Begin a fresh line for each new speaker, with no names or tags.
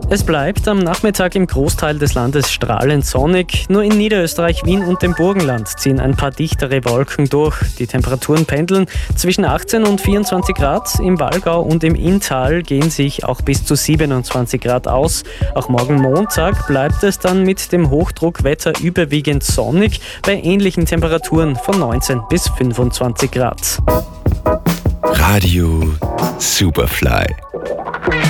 Es bleibt am Nachmittag im Großteil des Landes strahlend sonnig. Nur in Niederösterreich, Wien und dem Burgenland ziehen ein paar dichtere Wolken durch. Die Temperaturen pendeln zwischen 18 und 24 Grad. Im Wallgau und im Inntal gehen sich auch bis zu 27 Grad aus. Auch morgen Montag bleibt es dann mit dem Hochdruckwetter überwiegend sonnig bei ähnlichen Temperaturen von 19 bis 25 Grad.
Radio Superfly.